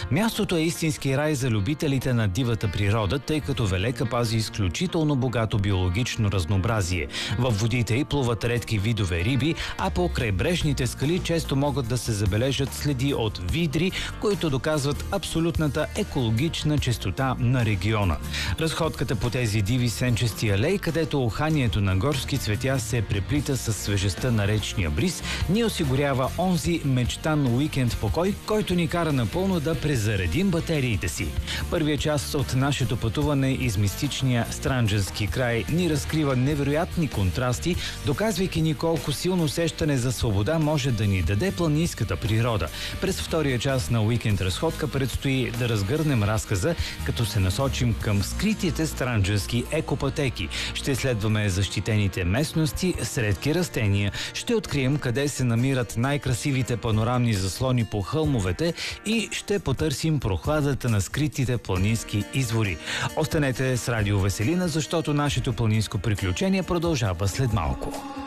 Мястото е истински рай за любителите на дивата природа, тъй като Велека пази изключително богато биологично разнообразие. В водите й плуват редки видове риби, а по крайбрежните скали често могат да се забележат следи от видри, които доказват абсолютната екологична чистота на региона. Разходката по тези диви сенчести алеи, където уханието на горски цветя се преплита с свежестта на речния бриз, ни осигурява онзи мечтан уикенд покой, който ни кара напълно да презаредим батериите си. Първият част от нашето пътуване из мистичния Странджански край ни разкрива невероятни контрасти, доказвайки ни колко силно усещане за свобода може да ни даде планинската природа. През втория част на уикенд разходка предстои да разгърнем разказа, като се насочим към скритите странджански екопътеки. Ще следваме защитените местности с редки растения, ще открием къде се намират най-красивите панорамни заслони по хълмовете и ще потърсим прохладата на скритите планински извори. Останете с Радио Веселина, защото нашето планинско приключение продължава след малко.